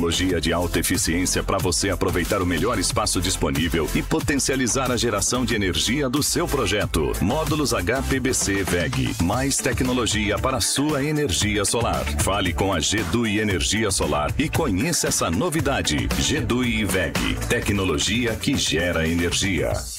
tecnologia de alta eficiência para você aproveitar o melhor espaço disponível e potencializar a geração de energia do seu projeto. Módulos HPBC WEG. Mais tecnologia para a sua energia solar. Fale com a GEDUI Energia Solar e conheça essa novidade. GEDUI WEG. Tecnologia que gera energia.